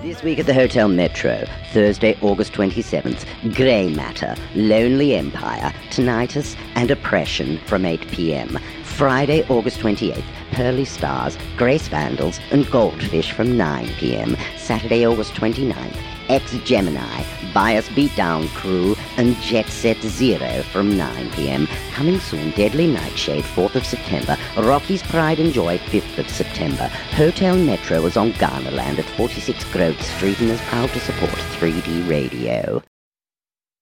This week at the Hotel Metro, Thursday, August 27th, Grey Matter, Lonely Empire, Tinnitus and Oppression from 8 p.m. Friday, August 28th, Pearly Stars, Grace Vandals and Goldfish from 9 p.m. Saturday, August 29th, Ex-Gemini, Bias Beatdown Crew and Jet Set Zero from 9 p.m. Coming soon, Deadly Nightshade, 4th of September, Rocky's Pride and Joy, 5th of September. Hotel Metro is on Ghanaland at 46 Grove Street and is proud to support 3D Radio.